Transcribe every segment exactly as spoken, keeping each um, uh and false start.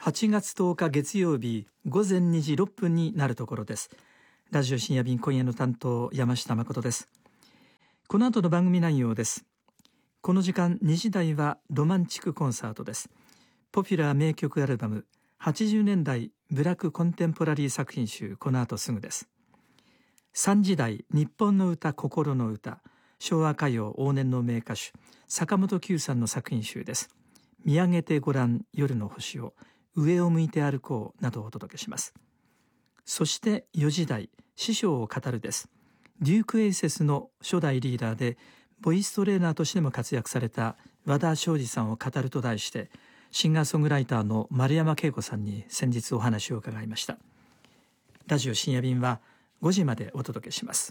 はちがつとおか月曜日ごぜんにじろっぷんになるところです。ラジオ深夜便、今夜の担当山下誠です。この後の番組内容です。この時間にじ台はロマンチックコンサートです。ポピュラー名曲アルバムはちじゅうねんだいブラックコンテンポラリー作品集、この後すぐです。さんじ台日本の歌心の歌、昭和歌謡往年の名歌手坂本九さんの作品集です。見上げてごらん夜の星を、上を向いて歩こうなどをお届けします。そしてよじ台師匠を語るです。デュークエイセスの初代リーダーでボイストレーナーとしても活躍された和田昌司さんを語ると題して、シンガーソングライターの丸山恵子さんに先日お話を伺いました。ラジオ深夜便はごじまでお届けします。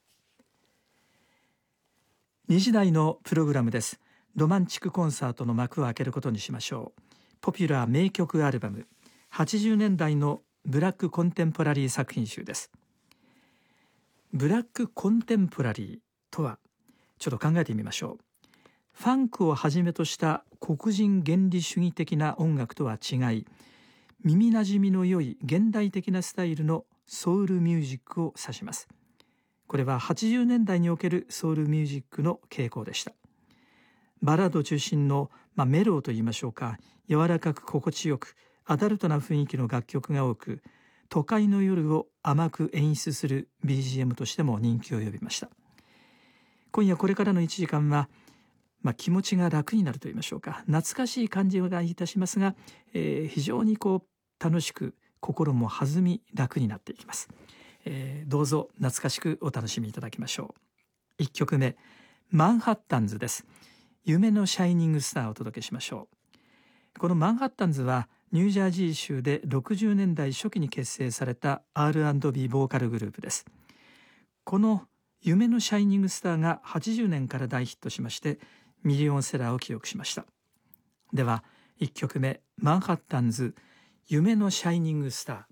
にじ台のプログラムです。ロマンチックコンサートの幕を開けることにしましょう。ポピュラー名曲アルバムはちじゅうねんだいのブラックコンテンポラリー作品集です。ブラックコンテンポラリーとは、ちょっと考えてみましょう。ファンクをはじめとした黒人原理主義的な音楽とは違い、耳なじみの良い現代的なスタイルのソウルミュージックを指します。これははちじゅうねんだいにおけるソウルミュージックの傾向でした。バラード中心の、まあ、メローといいましょうか、柔らかく心地よくアダルトな雰囲気の楽曲が多く、都会の夜を甘く演出する ビージーエム としても人気を呼びました。今夜これからのいちじかんは、まあ、気持ちが楽になるといいましょうか、懐かしい感じがいたしますが、えー、非常にこう楽しく心も弾み楽になっていきます。えー、どうぞ懐かしくお楽しみいただきましょう。いっきょくめ、マンハッタンズです。夢のシャイニングスターをお届けしましょう。このマンハッタンズはニュージャージー州でろくじゅうねんだい初期に結成された アールアンドビー ボーカルグループです。この夢のシャイニングスターがはちじゅうねんから大ヒットしまして、ミリオンセラーを記録しました。では、いっきょくめ、マンハッタンズ夢のシャイニングスター。